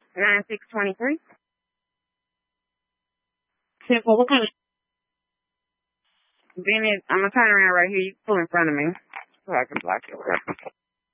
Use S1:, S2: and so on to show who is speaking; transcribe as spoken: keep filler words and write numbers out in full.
S1: nine six two three.
S2: ten four, what kind of...
S1: Then it, I'm going to turn around right here. You pull in front of me so I can block it.